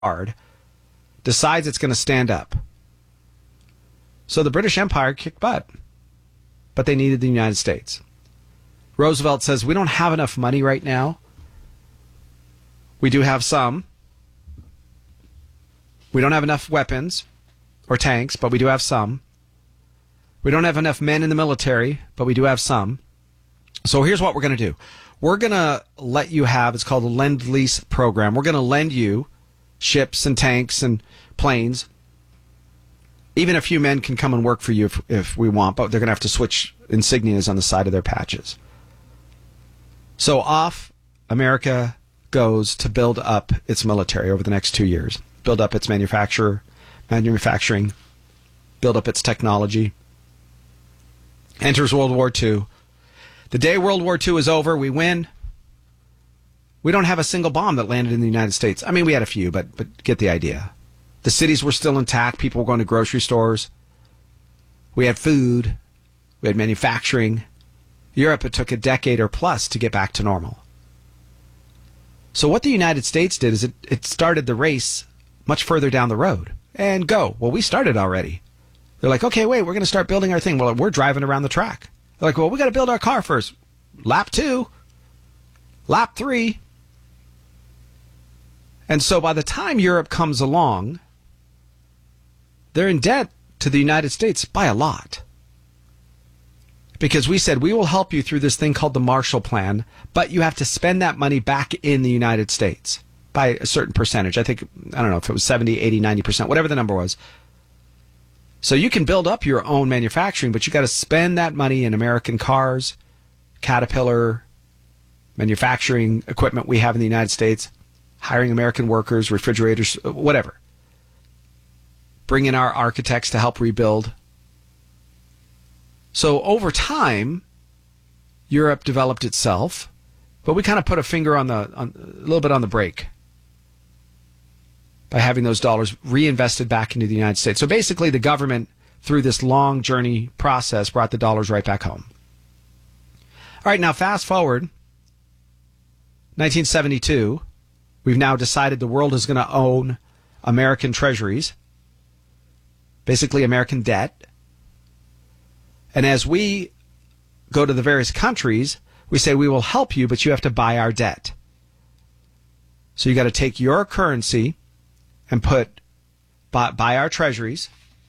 hard, decides it's going to stand up. So the British Empire kicked butt, but they needed the United States. Roosevelt says, we don't have enough money right now. We do have some. We don't have enough weapons or tanks, but we do have some. We don't have enough men in the military, but we do have some. So here's what we're going to do. We're going to let you have, it's called the Lend-Lease program. We're going to lend you ships and tanks and planes. Even a few men can come and work for you if we want, but they're going to have to switch insignias on the side of their patches. So off America goes to build up its military over the next 2 years, build up its manufacturing, build up its technology. Enters World War II. The day World War II is over, we win. We don't have a single bomb that landed in the United States. I mean, we had a few, but get the idea. The cities were still intact. People were going to grocery stores. We had food. We had manufacturing. Europe, it took a decade or plus to get back to normal. So what the United States did is it started the race much further down the road. And go. Well, we started already. They're like, okay, wait, we're going to start building our thing. Well, we're driving around the track. They're like, well, we got to build our car first. Lap 2. Lap 3. And so by the time Europe comes along, they're in debt to the United States by a lot. Because we said, we will help you through this thing called the Marshall Plan, but you have to spend that money back in the United States by a certain percentage. I think, I don't know if it was 70, 80, 90%, whatever the number was. So you can build up your own manufacturing, but you got to spend that money in American cars, Caterpillar, manufacturing equipment we have in the United States, hiring American workers, refrigerators, whatever. Bring in our architects to help rebuild. So over time, Europe developed itself, but we kind of put a finger a little bit on the brake by having those dollars reinvested back into the United States. So basically, the government, through this long journey process, brought the dollars right back home. All right, now fast forward, 1972, we've now decided the world is going to own American treasuries, basically American debt. And as we go to the various countries, we say we will help you, but you have to buy our debt. So you got to take your currency and buy our treasuries.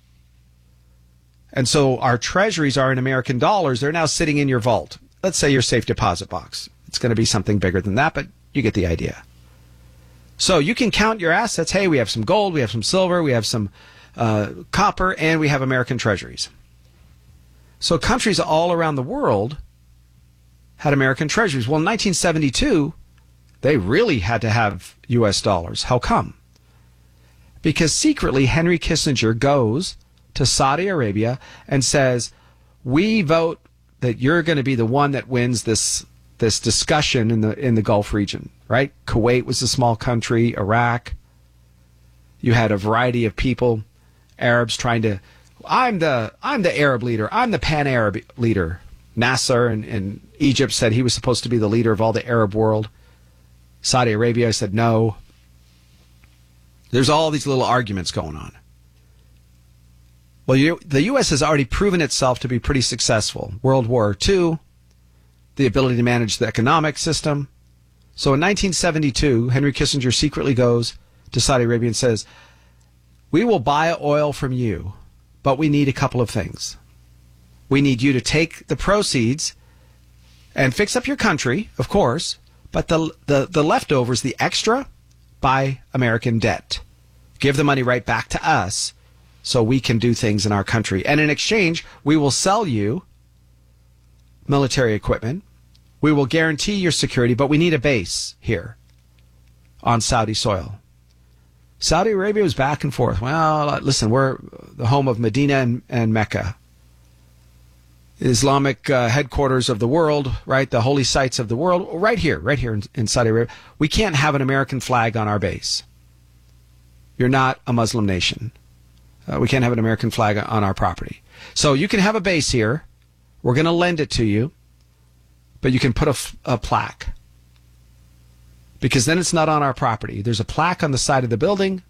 And so our treasuries are in American dollars. They're now sitting in your vault. Let's say your safe deposit box. It's going to be something bigger than that, but you get the idea. So you can count your assets. Hey, we have some gold, we have some silver, we have some copper, and we have American treasuries. So countries all around the world had American treasuries. Well, in 1972, they really had to have U.S. dollars. How come? Because secretly, Henry Kissinger goes to Saudi Arabia and says, we vote that you're going to be the one that wins this discussion in the Gulf region, right? Kuwait was a small country, Iraq. You had a variety of people, Arabs trying to, I'm the Arab leader, I'm the pan-Arab leader. Nasser in Egypt said he was supposed to be the leader of all the Arab world. Saudi Arabia said no. There's all these little arguments going on. Well, the U.S. has already proven itself to be pretty successful. World War II, the ability to manage the economic system. So in 1972, Henry Kissinger secretly goes to Saudi Arabia and says, we will buy oil from you, but we need a couple of things. We need you to take the proceeds and fix up your country, of course, but the leftovers, the extra, buy American debt. Give the money right back to us so we can do things in our country. And in exchange, we will sell you military equipment. We will guarantee your security, but we need a base here on Saudi soil. Saudi Arabia was back and forth. Well, listen, we're the home of Medina and Mecca. Islamic headquarters of the world, right? The holy sites of the world, right here in Saudi Arabia. We can't have an American flag on our base. You're not a Muslim nation. We can't have an American flag on our property. So you can have a base here. We're going to lend it to you, but you can put a plaque because then it's not on our property. There's a plaque on the side of the building.